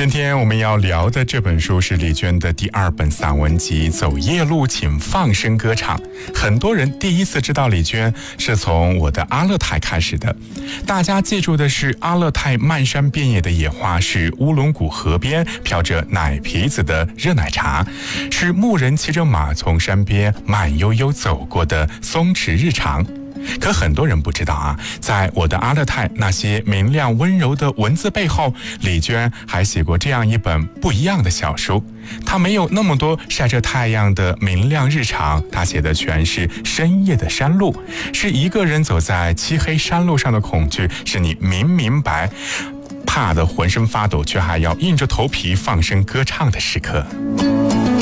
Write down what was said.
今天我们要聊的这本书是丽娟的第2本散文集《走夜路请放声歌唱》。很多人第一次知道丽娟是从我的阿勒泰开始的。大家记住的是阿勒泰漫山遍野的野花，是乌龙谷河边飘着奶皮子的热奶茶，是牧人骑着马从山边慢悠悠走过的松弛日常。可很多人不知道啊，在我的阿勒泰那些明亮温柔的文字背后，丽娟还写过这样一本不一样的小书。她没有那么多晒着太阳的明亮日常，她写的全是深夜的山路，是一个人走在漆黑山路上的恐惧，是你明白怕得浑身发抖，却还要硬着头皮放声歌唱的时刻。